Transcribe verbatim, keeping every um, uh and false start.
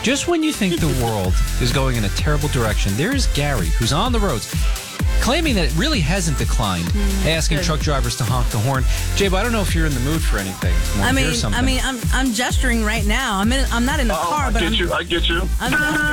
Just when you think the world is going in a terrible direction, there's Gary, who's on the roads, claiming that it really hasn't declined, mm, asking good. truck drivers to honk the horn. Jabe, I don't know if you're in the mood for anything. I mean, I mean, I'm I'm gesturing right now. I'm in. I'm not in the oh, car, I but get I'm, you. I get you. I'm